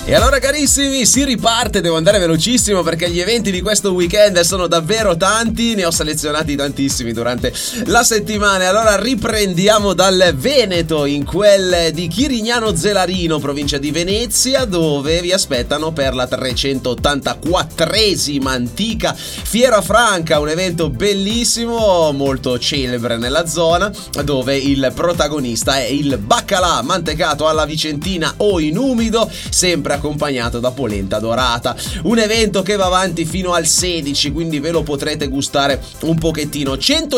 E allora carissimi, si riparte, devo andare velocissimo perché gli eventi di questo weekend sono davvero tanti, ne ho selezionati tantissimi durante la settimana. Allora riprendiamo dal Veneto, in quel di Chirignano Zelarino, provincia di Venezia, dove vi aspettano per la 384esima antica Fiera Franca, un evento bellissimo, molto celebre nella zona, dove il protagonista è il baccalà mantecato alla vicentina o in umido, sempre accompagnato da polenta dorata. Un evento che va avanti fino al 16, quindi ve lo potrete gustare un pochettino.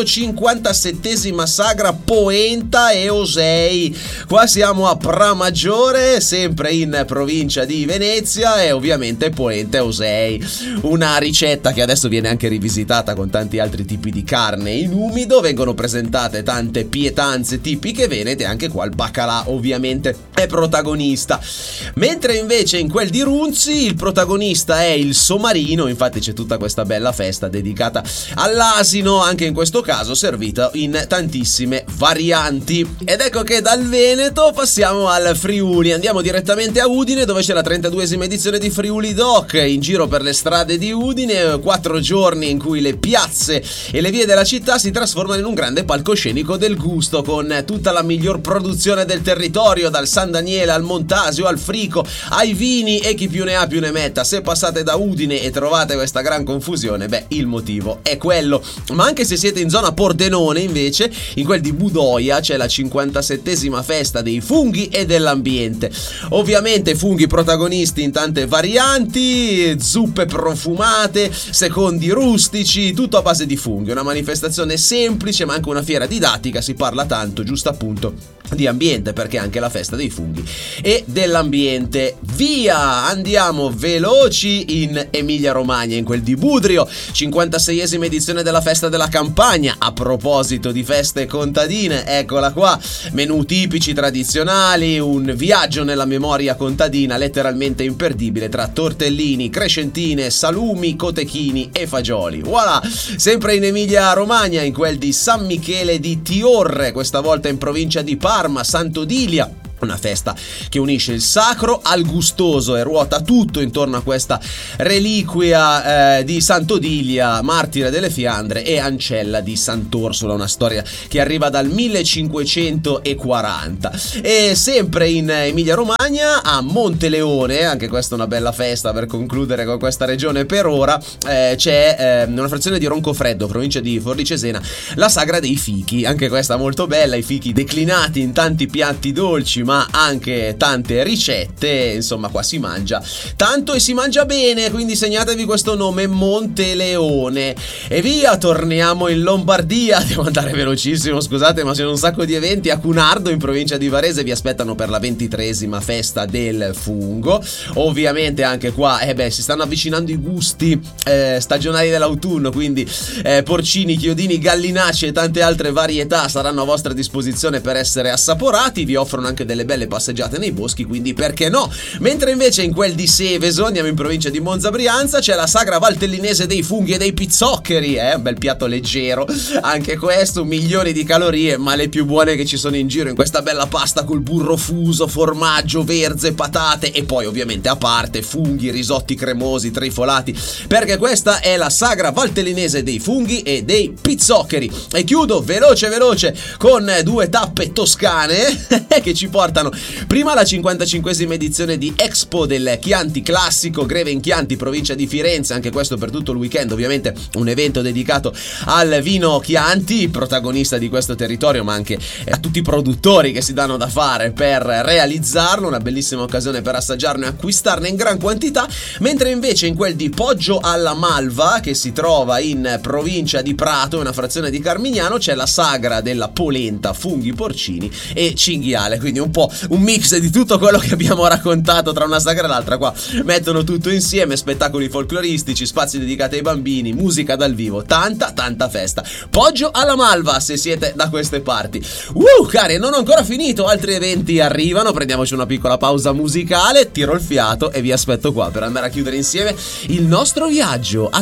157esima sagra Poenta e Osei. Qua siamo a Pramaggiore, sempre in provincia di Venezia, e ovviamente Poenta e Osei, una ricetta che adesso viene anche rivisitata con tanti altri tipi di carne in umido. Vengono presentate tante pietanze tipiche venete, anche qua il baccalà ovviamente è protagonista. Mentre invece in quel di Runzi il protagonista è il somarino, infatti c'è tutta questa bella festa dedicata all'asino, anche in questo caso servita in tantissime varianti. Ed ecco che dal Veneto passiamo al Friuli, andiamo direttamente a Udine, dove c'è la 32esima edizione di Friuli Doc, in giro per le strade di Udine, 4 giorni in cui le piazze e le vie della città si trasformano in un grande palcoscenico del gusto, con tutta la miglior produzione del territorio, dal San Daniele al Montasio al Frico ai vini e chi più ne ha più ne metta. Se passate da Udine e trovate questa gran confusione, beh, il motivo è quello. Ma anche se siete in zona Pordenone, invece, in quel di Budoia c'è la 57esima festa dei funghi e dell'ambiente. Ovviamente funghi protagonisti in tante varianti, zuppe profumate, secondi rustici, tutto a base di funghi. Una manifestazione semplice ma anche una fiera didattica, si parla tanto, giusto appunto, di ambiente, perché è anche la festa dei funghi e dell'ambiente. Via, andiamo veloci in Emilia Romagna, in quel di Budrio, 56esima edizione della festa della campagna. A proposito di feste contadine, eccola qua, menù tipici tradizionali, un viaggio nella memoria contadina letteralmente imperdibile, tra tortellini, crescentine, salumi, cotechini e fagioli. Voilà, sempre in Emilia Romagna, in quel di San Michele di Tiorre, questa volta in provincia di Parma, Sant'Odilia. Una festa che unisce il sacro al gustoso e ruota tutto intorno a questa reliquia di Sant'Odilia, martire delle Fiandre e ancella di Sant'Orsola, una storia che arriva dal 1540. E sempre in Emilia Romagna, a Monteleone, anche questa è una bella festa per concludere con questa regione per ora, c'è una frazione di Roncofreddo, provincia di Forlì Cesena, la sagra dei fichi, anche questa molto bella, i fichi declinati in tanti piatti dolci ma anche tante ricette. Insomma, qua si mangia tanto e si mangia bene, quindi segnatevi questo nome, Monteleone. E via, torniamo in Lombardia, devo andare velocissimo, scusate, ma sono un sacco di eventi. A Cunardo, in provincia di Varese, vi aspettano per la 23esima festa del fungo. Ovviamente anche qua si stanno avvicinando i gusti stagionali dell'autunno, quindi porcini, chiodini, gallinacci e tante altre varietà saranno a vostra disposizione per essere assaporati. Vi offrono anche delle belle passeggiate nei boschi, quindi perché no? Mentre invece in quel di Seveso, andiamo in provincia di Monza Brianza, c'è la sagra valtellinese dei funghi e dei pizzoccheri, un bel piatto leggero, anche questo, milioni di calorie, ma le più buone che ci sono in giro, in questa bella pasta col burro fuso, formaggio, verze, patate e poi ovviamente a parte funghi, risotti cremosi, trifolati, perché questa è la sagra valtellinese dei funghi e dei pizzoccheri. E chiudo veloce con 2 tappe toscane che ci portano prima alla 55esima edizione di Expo del Chianti Classico, Greve in Chianti, provincia di Firenze, anche questo per tutto il weekend, ovviamente un evento dedicato al vino Chianti, protagonista di questo territorio, ma anche a tutti i produttori che si danno da fare per realizzarlo, una bellissima occasione per assaggiarne e acquistarne in gran quantità. Mentre invece in quel di Poggio alla Malva, che si trova in provincia di Prato, una frazione di Carmignano, c'è la sagra della polenta, funghi, porcini e cinghiale, quindi un po' un mix di tutto quello che abbiamo raccontato tra una sagra e l'altra. Qua mettono tutto insieme, spettacoli folcloristici, spazi dedicati ai bambini, musica dal vivo, tanta festa. Poggio alla Malva, se siete da queste parti. Cari, non ho ancora finito, altri eventi arrivano, prendiamoci una piccola pausa musicale, tiro il fiato e vi aspetto qua per andare a chiudere insieme il nostro viaggio